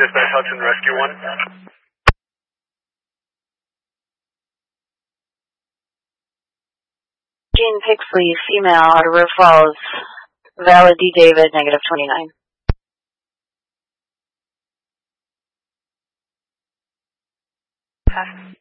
Dispatch Hudson Rescue 1. Jean Pixley, female, out of River Falls. Valid D. David, negative 29.